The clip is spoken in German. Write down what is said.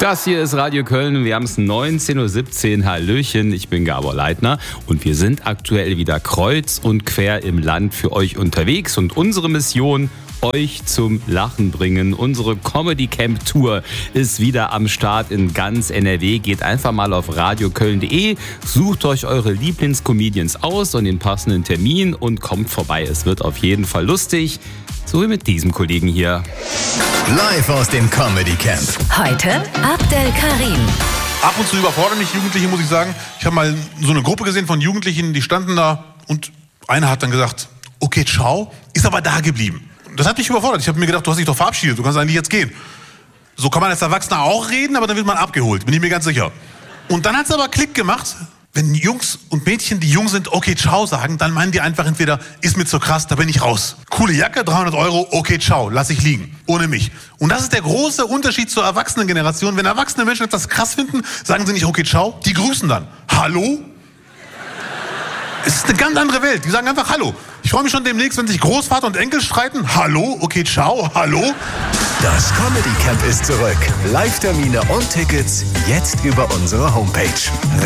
Das hier ist Radio Köln. Wir haben es 19.17 Uhr. Hallöchen, ich bin Gabor Leitner und wir sind aktuell wieder kreuz und quer im Land für euch unterwegs. Und unsere Mission, euch zum Lachen bringen. Unsere Comedy Camp Tour ist wieder am Start in ganz NRW. Geht einfach mal auf radioköln.de, sucht euch eure Lieblingscomedians aus und den passenden Termin und kommt vorbei. Es wird auf jeden Fall lustig. So wie mit diesem Kollegen hier. Live aus dem Comedy Camp. Heute Abdel Karim. Ab und zu überfordern mich Jugendliche, muss ich sagen. Ich habe mal so eine Gruppe gesehen von Jugendlichen, die standen da und einer hat dann gesagt, okay, ciao, ist aber da geblieben. Das hat mich überfordert. Ich habe mir gedacht, du hast dich doch verabschiedet, du kannst eigentlich jetzt gehen. So kann man als Erwachsener auch reden, aber dann wird man abgeholt, bin ich mir ganz sicher. Und dann hat es aber Klick gemacht. Wenn Jungs und Mädchen, die jung sind, okay, ciao sagen, dann meinen die einfach entweder, ist mir zu krass, da bin ich raus. Coole Jacke, 300 €, okay, ciao, lass ich liegen, ohne mich. Und das ist der große Unterschied zur Erwachsenengeneration. Wenn erwachsene Menschen etwas krass finden, sagen sie nicht, okay, ciao, die grüßen dann. Hallo? Es ist eine ganz andere Welt, die sagen einfach Hallo. Ich freue mich schon demnächst, wenn sich Großvater und Enkel streiten. Hallo, okay, ciao, hallo. Das Comedy Camp ist zurück. Live-Termine und Tickets jetzt über unsere Homepage.